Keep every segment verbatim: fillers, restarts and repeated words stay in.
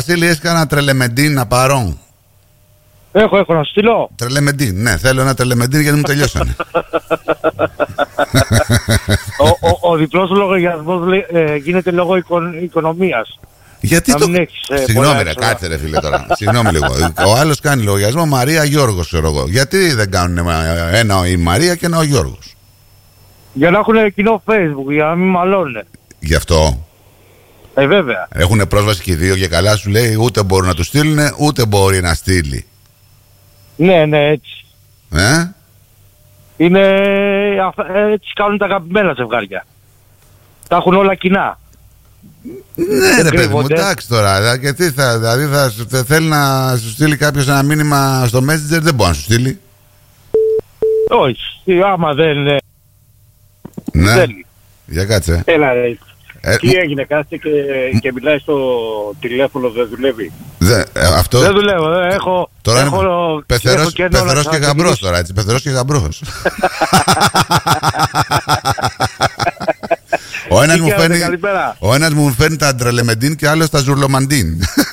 Βασίλη, έχεις κανένα τρελεμεντίν να πάρω? Έχω, έχω να στείλω. Τρελεμεντίν, ναι, θέλω ένα τρελεμεντίν γιατί μου τελειώσανε. ο, ο, ο διπλός λογαριασμός ε, γίνεται λόγω οικο, οικονομίας. Γιατί το... Έχεις, ε, Συγγνώμη ρε, κάτσε ρε φίλε τώρα. Συγγνώμη λίγο. Ο άλλος κάνει λογαριασμό Μαρία Γιώργος, ξέρω εγώ. Γιατί δεν κάνουν ένα η Μαρία και ένα ο Γιώργος? Για να έχουν κοινό Facebook, για να μην μαλώνουν. Γι' αυτό. Ε, βέβαια. Έχουν πρόσβαση και οι δύο και καλά, σου λέει, ούτε μπορούν να του στείλουν, ούτε μπορεί να στείλει. Ναι, ναι, έτσι. Ε? Είναι... έτσι κάνουν τα αγαπημένα ζευγάρια. Τα έχουν όλα κοινά. Ναι, ρε παιδί μου, εντάξει τώρα. Και τι θα, δηλαδή θα, θα θέλει να σου στείλει κάποιος ένα μήνυμα στο Messenger, δεν μπορεί να σου στείλει. Όχι, άμα δεν. Ναι. Θέλει. Για κάτσε. Έλα, ρε. Ε, Τι έγινε, κάτσε και, και μιλάει στο τηλέφωνο, δεν δουλεύει. Δε, ε, αυτό... Δεν δουλεύω, δεν έχω. Τώρα έχω, είναι πεθερός, έχω πεθερός και γαμπρός τώρα, έτσι. Πεθερός και γαμπρός. Ο ένας, μου φέρνει, ο ένας μου φέρνει τα αντρελεμεντίν και άλλος τα ζουρλομαντίν.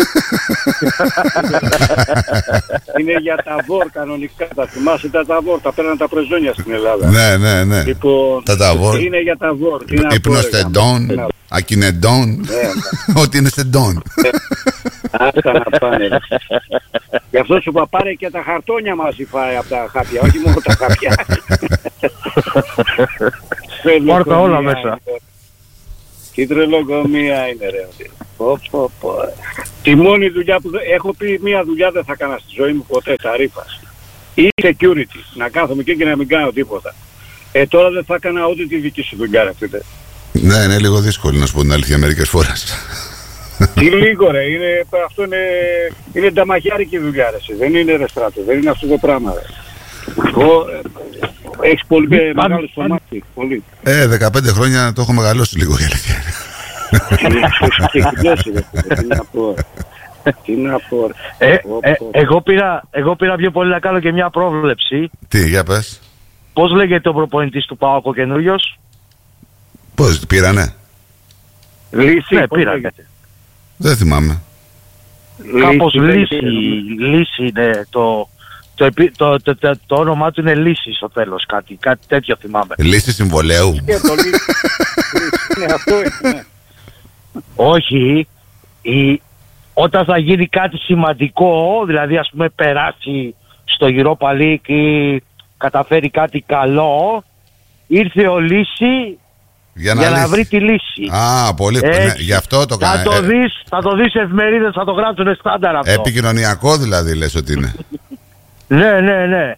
Είναι για τα βόρ κανονικά. Τα θυμάσαι τα ταβόρ, τα παίρναν τα πρεζόνια στην Ελλάδα. Ναι, ναι, ναι. Λοιπόν, τα ταβόρ. Είναι για τα βόρ. Υπνοστεντών, ακινεντών. Ό,τι είναι στεντών. Άστα να πάνε. Γι' αυτό σου παπάρε και τα χαρτόνια μαζί φάει από τα χάπια, όχι μόνο τα χάπια. Πάρτα όλα μέσα. Τι τρελοκομεία είναι ρε. Πω, πω, πω. Τη μόνη δουλειά που έχω πει, μία δουλειά δεν θα έκανα στη ζωή μου ποτέ, τα ρήφας. Ή security, να κάθομαι εκεί και να μην κάνω τίποτα. Ε, τώρα δεν θα έκανα ούτε τη δική σου δουλειά ρε φίλε. Ναι, είναι λίγο δύσκολο να σου πω την αλήθεια μερικές φορές. Τι λίγο ρε, είναι, αυτό είναι, είναι νταμαχιάρικη δουλειά ρε, δεν είναι ρε στράτο, δεν είναι αυτό το πράγμα ρε. Έχεις πολύ μεγάλο στο μάτι, πολύ. Ε, δεκαπέντε χρόνια το έχω μεγαλώσει λίγο η αλήθεια. Τι να πω. Τι να πω. Εγώ πήρα, εγώ πήρα πιο πολύ να κάνω και μια πρόβλεψη. Τι, για πες. Πώς λέγεται ο προπονητής του ΠΑΟΚ ο καινούριος? Πώς, πήρανε? Λύση, ναι, πήρανε. Δεν θυμάμαι. Κάπως λύση, λύση είναι το... Το, το, το, το, το όνομά του είναι Λύση στο τέλος, κάτι, κάτι τέτοιο θυμάμαι. Λύση συμβολέου. Ναι, αυτό είναι. Όχι, η, όταν θα γίνει κάτι σημαντικό, δηλαδή ας πούμε περάσει στο Europa League ή καταφέρει κάτι καλό, ήρθε ο Λύση για να, για να βρει τη λύση. Α, πολύ. Ναι, γι' αυτό το κάνει. Θα το δεις, θα το δεις εφημερίδες, θα το γράψουν στάνταρ αυτό. Επικοινωνιακό δηλαδή λες ότι είναι. Ναι, ναι, ναι.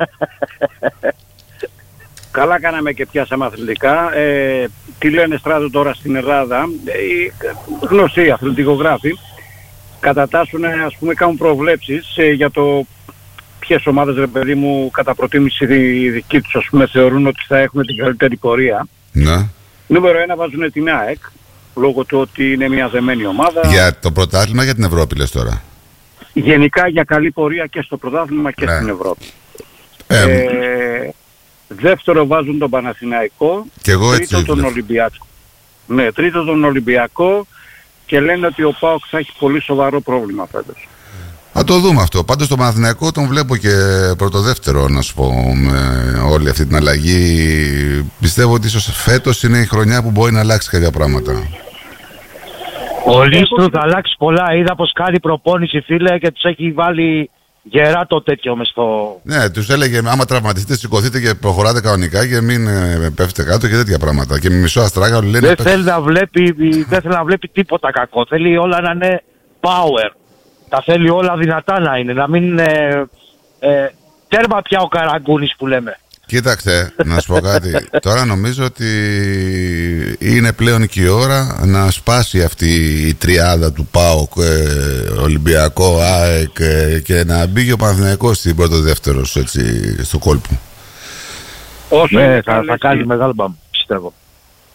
Καλά κάναμε και πιάσαμε αθλητικά. Ε, τι λένε Στράτο τώρα στην Ελλάδα, οι γνωστοί αθλητικογράφοι κατατάσσουν, ας πούμε, κάνουν προβλέψεις ε, για το ποιες ομάδες, ρε παιδί μου, κατά προτίμηση οι δικοί τους, ας πούμε, θεωρούν ότι θα έχουν την καλύτερη πορεία. Ναι. Νούμερο ένα βάζουν την ΑΕΚ, λόγω του ότι είναι μια δεμένη ομάδα. Για το πρωτάθλημα, για την Ευρώπη λες τώρα? Γενικά για καλή πορεία και στο πρωτάθλημα και ναι. στην Ευρώπη. Ε, ε, δεύτερο βάζουν τον Παναθηναϊκό. Και εγώ τρίτο έτσι τον Ολυμπιακό. Ναι, τρίτο τον Ολυμπιακό και λένε ότι ο ΠΑΟΚ θα έχει πολύ σοβαρό πρόβλημα φέτος. Θα το δούμε αυτό. Πάντως τον Παναθηναϊκό τον βλέπω και πρωτοδεύτερο, να σου πω, με όλη αυτή την αλλαγή. Πιστεύω ότι ίσως φέτος είναι η χρονιά που μπορεί να αλλάξει κάποια πράγματα. Ο Λίστρου θα αλλάξει πολλά. Είδα πως κάνει προπόνηση, φίλε, και τους έχει βάλει γερά το τέτοιο μες στο... Ναι, τους έλεγε άμα τραυματιστείτε σηκωθείτε και προχωράτε κανονικά και μην ε, πέφτετε κάτω και τέτοια πράγματα. Και με μισό αστράγαλο λένε... Δεν θέλει να βλέπει, δεν θέλει να βλέπει τίποτα κακό. Θέλει όλα να είναι power. Τα θέλει όλα δυνατά να είναι. Να μην είναι ε, τέρμα πια ο Καραγκούνης που λέμε. Κοίταξε, να σου πω κάτι. Τώρα νομίζω ότι είναι πλέον και η ώρα να σπάσει αυτή η τριάδα του ΠΑΟΚ, ε, Ολυμπιακό, ΑΕΚ ε, και να μπει και ο Παναθηναϊκός στην πρώτο δεύτερος, έτσι, στο κόλπο. Όσο ναι, θα, θα κάνει μεγάλο μπαμ, πιστεύω.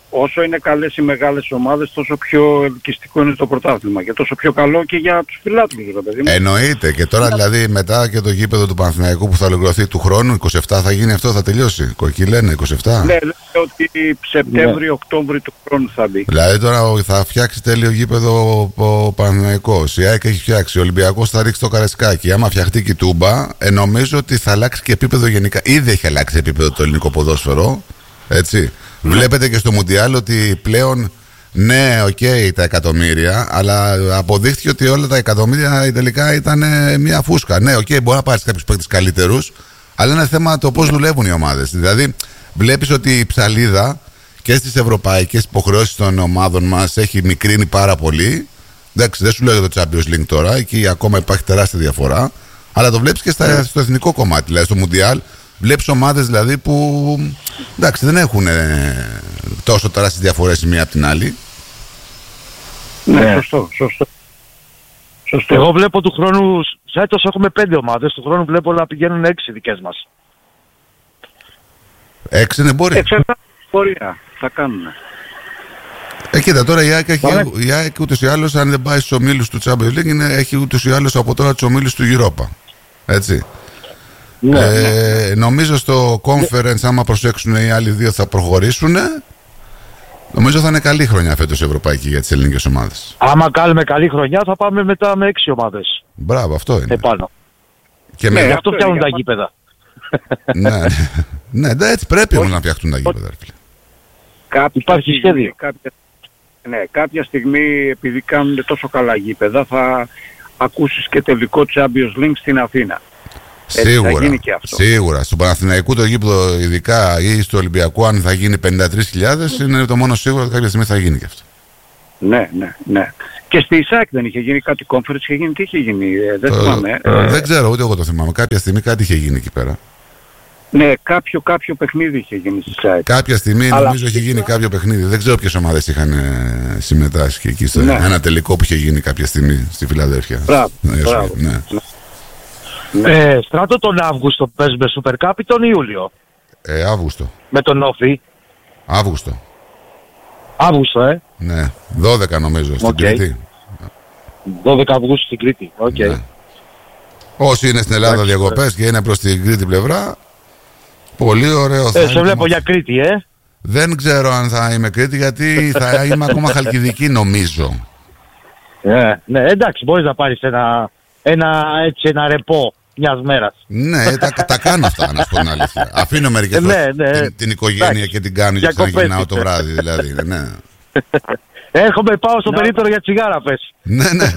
όσο είναι καλές οι μεγάλες ομάδες, τόσο πιο ελκυστικό είναι το πρωτάθλημα και τόσο πιο καλό και για τους φιλάθλους, ρε παιδί μου. Εννοείται. Και τώρα δηλαδή μετά και το γήπεδο του Παναθηναϊκού που θα ολοκληρωθεί του χρόνου, είκοσι επτά θα γίνει αυτό, θα τελειώσει. Κοκκί λένε, είκοσι επτά. Ναι, λένε ότι Σεπτέμβριο-Οκτώβριο του χρόνου θα μπει. Δηλαδή τώρα θα φτιάξει τέλειο γήπεδο ο Παναθηναϊκός. Η ΑΕΚ έχει φτιάξει. Ο Ολυμπιακός θα ρίξει το Καραϊσκάκι. Άμα φτιαχτεί και η Τούμπα, ε, νομίζω ότι θα αλλάξει και επίπεδο γενικά. Ήδη έχει αλλάξει επίπεδο το ελληνικό ποδόσφαιρο. Έτσι. Βλέπετε και στο Μουντιάλ ότι πλέον ναι, οκ, okay, τα εκατομμύρια, αλλά αποδείχθηκε ότι όλα τα εκατομμύρια τελικά ήταν μια φούσκα. Ναι, οκ, okay, μπορεί να πάρει κάποιου παίκτες καλύτερους, αλλά είναι θέμα το πώς δουλεύουν οι ομάδες. Δηλαδή, βλέπεις ότι η ψαλίδα και στις ευρωπαϊκές υποχρεώσεις των ομάδων μας έχει μικρύνει πάρα πολύ. Εντάξει, δεν σου λέω για το Champions League τώρα, εκεί ακόμα υπάρχει τεράστια διαφορά, αλλά το βλέπεις και στα, στο εθνικό κομμάτι, δηλαδή στο Μουντιάλ. Βλέπεις ομάδες δηλαδή που εντάξει, δεν έχουν ε, τόσο τεράστιες διαφορές η μία από την άλλη. Ναι, σωστό, σωστό. σωστό. Εγώ βλέπω του χρόνου, φέτος έχουμε πέντε ομάδες, του χρόνου βλέπω να πηγαίνουν έξι δικές μας. Έξι είναι μπορεί. Εξαρτάται πορεία, θα κάνουν. Ε, κοίτα, τώρα η ΑΕΚ έχει ούτως ή άλλως, αν δεν πάει στους ομίλους του Champions League, είναι, έχει ούτως ή άλλως από τώρα τους ομίλους του Europa. Έτσι. Ναι, ε, ναι. Νομίζω στο conference, άμα προσέξουν οι άλλοι δύο θα προχωρήσουν. Νομίζω θα είναι καλή χρονιά φέτος ευρωπαϊκή για τις ελληνικές ομάδες. Άμα κάνουμε καλή χρονιά θα πάμε μετά με έξι ομάδες. Μπράβο, αυτό είναι. Επάνω. Και ναι, με... γι' αυτό φτιάχνουν τα γήπεδα. ναι, ναι, ναι, έτσι πρέπει όμως να φτιαχτούν τα γήπεδα. Κάποια Υπάρχει σχέδιο. Κάποια, ναι, κάποια στιγμή επειδή κάνουν τόσο καλά γήπεδα θα ακούσεις και τελικό Champions League στην Αθήνα. Σίγουρα, σίγουρα. Στο Παναθηναϊκό το γήπεδο ειδικά ή στο Ολυμπιακό, αν θα γίνει πενήντα τρεις χιλιάδες, είναι το μόνο σίγουρο ότι κάποια στιγμή θα γίνει και αυτό. Ναι, ναι, ναι. Και στη ΙΣΑΚ δεν είχε γίνει κάτι conference, είχε γίνει, τι είχε γίνει, ε, δεν το, θυμάμαι. Ε, δεν ξέρω, ούτε εγώ το θυμάμαι. Κάποια στιγμή κάτι είχε γίνει εκεί πέρα. Ναι, κάποιο, κάποιο παιχνίδι είχε γίνει στη ΙΣΑΚ. Κάποια στιγμή αλλά νομίζω είχε γίνει κάποιο παιχνίδι. Δεν ξέρω ποιες ομάδες είχαν ε, συμμετάσχει εκεί στο ναι. ένα τελικό που είχε γίνει κάποια στιγμή στη Φιλαδέλφια. Μπράβο, ναι, μπράβο. Ναι. Ναι. Ε, Στράτο τον Αύγουστο παίζουμε Super Cup ή τον Ιούλιο? Ε, Αύγουστο. Με τον Όφη. Αύγουστο. Αύγουστο, ε. Ναι, δώδεκα νομίζω στην okay. Κρήτη. δώδεκα Αυγούστου στην Κρήτη. Okay. Ναι. Όσοι είναι στην Ελλάδα διακοπές και είναι προς την Κρήτη πλευρά, πολύ ωραίο θα ε, σε βλέπω για Κρήτη, ε. Δεν ξέρω αν θα είμαι Κρήτη, γιατί θα είμαι ακόμα Χαλκιδική νομίζω. Ε, ναι, εντάξει, μπορείς να πάρεις ένα, ένα, έτσι, ένα ρεπό μιας μέρας. Ναι, τα, τα κάνω αυτά, να σου πω την αλήθεια. Αφήνω μερικές φορές ναι, ναι. την, την οικογένεια εντάξει, και την κάνω και ξαναγυρνάω το βράδυ, δηλαδή. Ναι. Έρχομαι, πάω στο περίπτερο για τσιγάρα, πες. Ναι, ναι.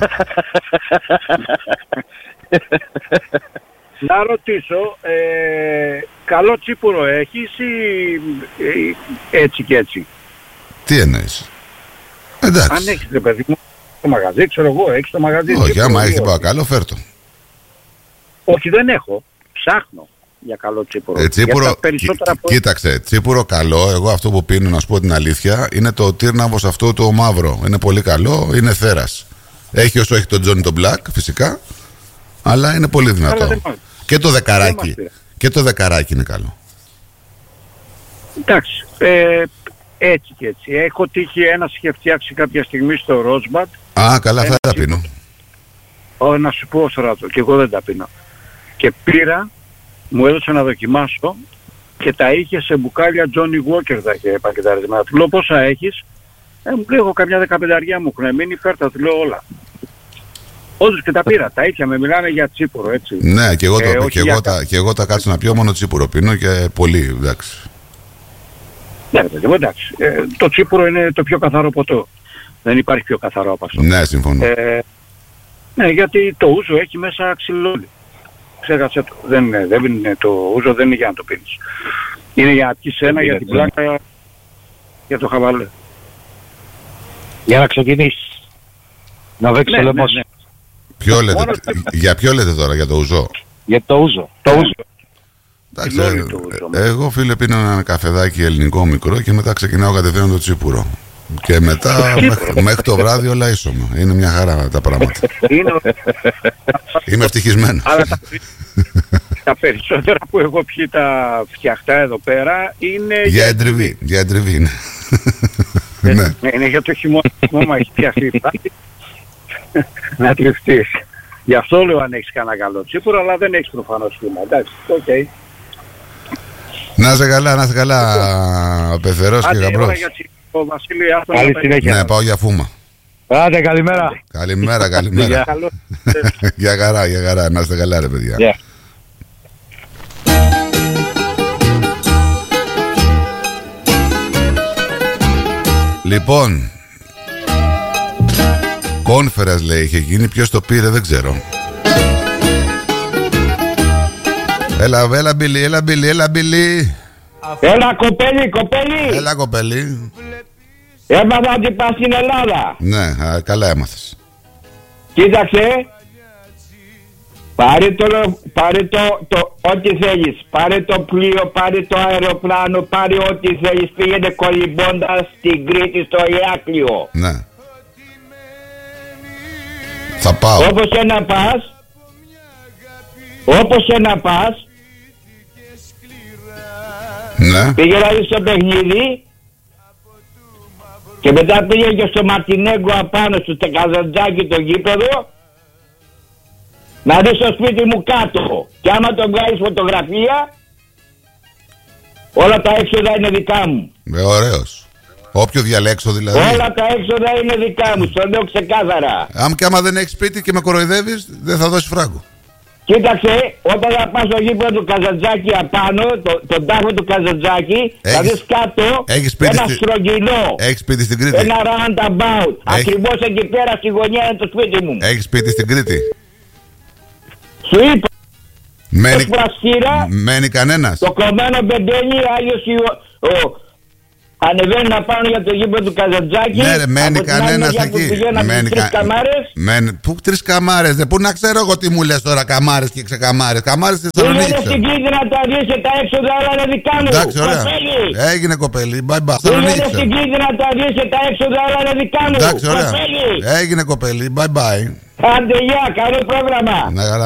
Να ρωτήσω, ε, καλό τσίπουρο έχεις ή ε, έτσι και έτσι? Τι εννοείς? Εντάξει. Αν έχεις, ρε παιδί μου, το μαγαζί, ξέρω εγώ, έχεις το μαγαζί. Όχι, άμα έχεις τίποτα καλό, φέρ' το. Όχι, δεν έχω. Ψάχνω για καλό τσίπουρο. Ε, τσίπουρο περισσότερα κοί, που... Κοίταξε, τσίπουρο καλό, εγώ αυτό που πίνω, να σου πω την αλήθεια, είναι το τύρναβος αυτό το μαύρο. Είναι πολύ καλό, είναι θέρας. Έχει όσο έχει το Johnny το Black, φυσικά, αλλά είναι πολύ δυνατό. Και το δεκαράκι. Και το δεκαράκι είναι καλό. Εντάξει, ε, έτσι και έτσι. Έχω τύχει, ένας είχε φτιάξει κάποια στιγμή στο Ρόσμπατ. Α, καλά, θα τα πίνω. Ω, να σου πω, Στράτο, και εγώ δεν τα πίνω. Και πήρα, μου έδωσε να δοκιμάσω και τα είχε σε μπουκάλια Johnny Walker, τα είχε πακεταρισμένα. Του λέω πόσα έχεις? Ε, μου λέει, έχω καμιά δεκαπενταριά μου έχουν μείνει, φέρτα, του λέω όλα. Όντως και τα πήρα, τα ίδια με μιλάνε για τσίπουρο, έτσι. Ναι, και εγώ, το, ε, και εγώ, τα, και εγώ τα κάτσω να πιω, μόνο τσίπουρο πίνω και πολύ, εντάξει. Ναι, παιδί, εντάξει. Ε, το τσίπουρο είναι το πιο καθαρό ποτό. Δεν υπάρχει πιο καθαρό από αυτό. Ναι, συμφωνώ. Ε, ναι, γιατί το ούζο έχει μέσα ξυλόλι. Ξέχασε το. Δεν είναι, δεν είναι το ούζο, δεν είναι για να το πίνεις. Είναι για να πεις ένα, για την πλάκα, για το χαβαλέ. Για να ξεκινήσεις. Να δέξεις το λαιμό σου. Ποιο λέτε, για ποιο λέτε τώρα, για το ούζο? Για το ούζο. Το ούζο. Εντάξει, ε, εγώ φίλε πίνω ένα καφεδάκι ελληνικό μικρό και μετά ξεκινάω κατευθείαν το τσίπουρο. Και μετά μέχρι, μέχρι το βράδυ όλα ίσωμα. Είναι μια χαρά τα πράγματα. Είμαι ευτυχισμένος. Αλλά τα, τα περισσότερα που έχω πιει τα φτιαχτά εδώ πέρα είναι για εντριβή. Για εντριβή είναι. Ναι. Ναι, είναι για το χειμώνα. Μόμα έχει πιάσει η πάλι. Να τριφτείς. Γι' αυτό λέω αν έχεις κανένα καλό τσίπουρο, αλλά δεν έχεις προφανώς χρήμα. Εντάξει, οκ. Okay. Να είσαι καλά, να είσαι καλά, Πεθερός και Γαμπρός. Βασίλη, άστο Καλή να συνέχεια. Ναι, πάω για φούμα. Άντε, καλημέρα. Καλημέρα, καλημέρα. Καλό. Για χαρά, για χαρά. Να είστε καλά, ρε παιδιά. Yeah. Λοιπόν, Conference λέει είχε γίνει. Ποιος το πήρε δεν ξέρω. Έλα, έλα Μπιλί, έλα Μπιλί, έλα Μπιλί. Έλα κοπέλι, κοπέλι. Έλα κοπέλι. Έμαθα ότι πας στην Ελλάδα. Ναι, α, καλά έμαθες. Κοίταξε. Πάρε το, πάρε το, το ό,τι θέλεις. Πάρε το πλοίο, πάρε το αεροπλάνο, πάρε ό,τι θέλεις. Πήγαινε κολυμπώντας στην Κρήτη στο Ηράκλειο. Ναι. Θα πάω. Όπως και να πας, όπως και να πας, Ναι. πήγε να δεις το παιχνίδι και μετά πήγε και στο Μαρτινέγκο απάνω στο Καζαντζάκι το γήπεδο να δεις το σπίτι μου κάτω. Και άμα τον βγάλεις φωτογραφία, όλα τα έξοδα είναι δικά μου. Ε, ωραίος. Όποιο διαλέξω δηλαδή. Όλα τα έξοδα είναι δικά μου, στο λέω ξεκάθαρα. Αν και άμα δεν έχεις σπίτι και με κοροϊδεύεις, δεν θα δώσει φράγκο. Κοίταξε, όταν θα πας στο γήπεδο του Καζαντζάκη απάνω, το, τον τάφο του Καζαντζάκη, θα Έχεις- δεις κάτω έχεις σπίτι ένα στη- στρογγυλό, Έχεις σπίτι στην Κρήτη. ένα roundabout. Έχεις- Ακριβώς εκεί πέρα στη γωνιά είναι το σπίτι μου. Έχεις σπίτι στην Κρήτη. Σου είπα, Μένει, ως πρασίρα, μένει κανένας. το κομμένο μπεντέλι, άλλος ο, ο, ανεβαίνει να πάνω για το γήπεδο του Καζαντζάκη. Ναι, ρε, μένει από την άλλη κανένας μεριά που εκεί. πηγαίνω από τις Μένει τρεις κα- καμάρες. Μένει- Πού τρεις καμάρες, δε, πού να ξέρω εγώ τι μου λες τώρα, καμάρες και ξεκαμάρες. Καμάρες στη Πήγαινε Θεσσαλονίκη στην ξέρω. Κρήτη να τα δεις και τα έξοδα όλα είναι δικά μου. Εντάξει, ωραία. Κοπέλι. Έγινε κοπέλι, bye bye. Πήγαινε Θεσσαλονίκη στην ξέρω. Κρήτη να τα δεις και τα έξοδα όλα είναι δικά μου. Εντάξει, ωραία. Κοπέλι. Έγινε κοπέλι, bye bye. Άντε γεια, καλό πρόγραμμα. Να καλά.